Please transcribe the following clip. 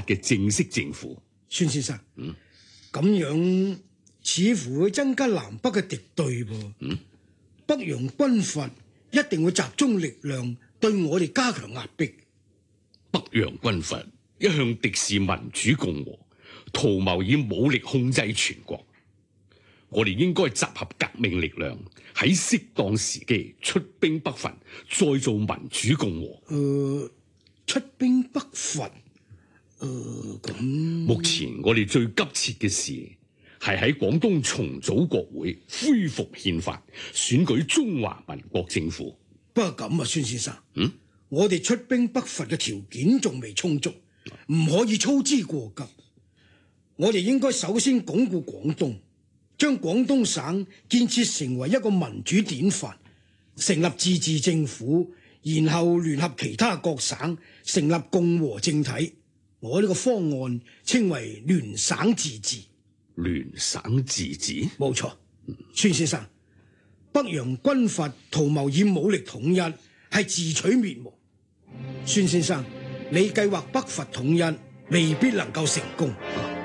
法嘅正式政府。 孫先生，咁樣似乎會增加南北嘅敵對噃。北洋軍閥一定會集中力量對我哋加強壓迫。 北洋軍閥一向敵視民主共和，圖謀以武力控制全國。我哋應該集合革命力量，喺適當時機出兵北伐，再造民主共和。 出兵北伐？咁目前我哋最急切嘅事係喺廣東重組國會，恢復憲法，選舉中華民國政府。 不過咁啊，孫先生，我哋出兵北伐嘅條件仲未充足，唔可以操之過急。我哋應該首先鞏固廣東，將廣東省建設成為一個民主典範，成立自治政府，然後聯合其他各省成立共和政體。我呢個方案稱為聯省自治。 聯省自治？ 冇錯。孫先生，北洋軍閥圖謀以武力統一，係自取滅亡。孫先生，你計劃北伐統一未必能夠成功。